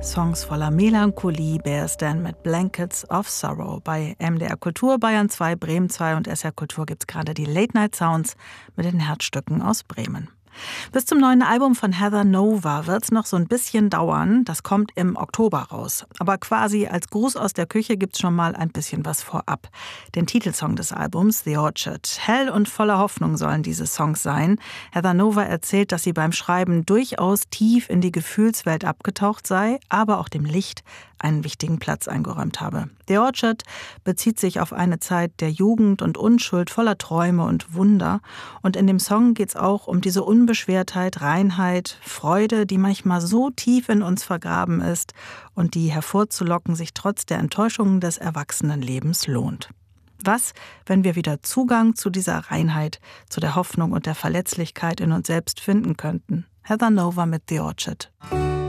Songs voller Melancholie, Bears Dan mit Blankets of Sorrow. Bei MDR Kultur, Bayern 2, Bremen 2 und SR Kultur gibt es gerade die Late Night Sounds mit den Herzstücken aus Bremen. Bis zum neuen Album von Heather Nova wird es noch so ein bisschen dauern. Das kommt im Oktober raus. Aber quasi als Gruß aus der Küche gibt es schon mal ein bisschen was vorab. Den Titelsong des Albums, The Orchard. Hell und voller Hoffnung sollen diese Songs sein. Heather Nova erzählt, dass sie beim Schreiben durchaus tief in die Gefühlswelt abgetaucht sei, aber auch dem Licht einen wichtigen Platz eingeräumt habe. The Orchard bezieht sich auf eine Zeit der Jugend und Unschuld voller Träume und Wunder. Und in dem Song geht es auch um diese Unbeschwertheit, Reinheit, Freude, die manchmal so tief in uns vergraben ist und die hervorzulocken sich trotz der Enttäuschungen des Erwachsenenlebens lohnt. Was, wenn wir wieder Zugang zu dieser Reinheit, zu der Hoffnung und der Verletzlichkeit in uns selbst finden könnten? Heather Nova mit The Orchard.